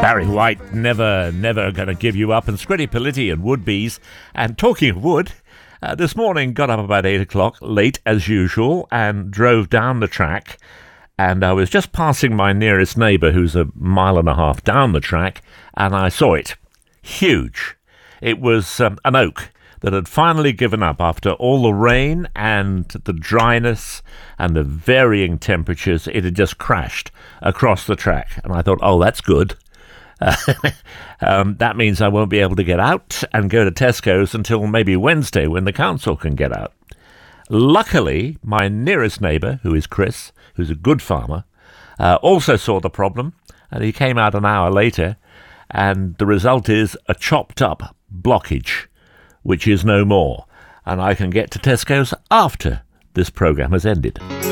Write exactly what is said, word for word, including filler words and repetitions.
Barry White, never, never going to give you up, and Scritti Politti and Woodbees. And talking of wood, uh, this morning got up about eight o'clock, late as usual, and drove down the track. And I was just passing my nearest neighbour, who's a mile and a half down the track, and I saw it. Huge. It was um, an oak that had finally given up after all the rain and the dryness and the varying temperatures. It had just crashed across the track. And I thought, oh, that's good. Uh, um, that means I won't be able to get out and go to Tesco's until maybe Wednesday when the council can get out. Luckily, my nearest neighbour, who is Chris, who's a good farmer, uh, also saw the problem, and he came out an hour later, and the result is a chopped up blockage, which is no more, and I can get to Tesco's after this programme has ended.